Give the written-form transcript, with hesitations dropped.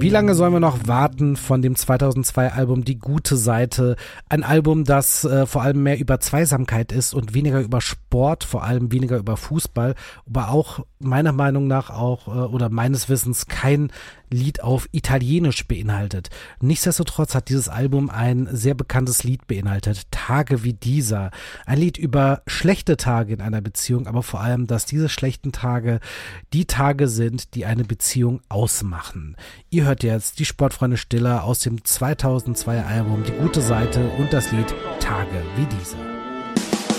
Wie lange sollen wir noch warten von dem 2002 Album Die gute Seite? Ein Album, das vor allem mehr über Zweisamkeit ist und weniger über Sport, vor allem weniger über Fußball, aber auch meiner Meinung nach auch oder meines Wissens kein Lied auf Italienisch beinhaltet. Nichtsdestotrotz hat dieses Album ein sehr bekanntes Lied beinhaltet, Tage wie dieser. Ein Lied über schlechte Tage in einer Beziehung, aber vor allem, dass diese schlechten Tage die Tage sind, die eine Beziehung ausmachen. Ihr hört jetzt die Sportfreunde Stiller aus dem 2002 Album Die gute Seite und das Lied Tage wie diese.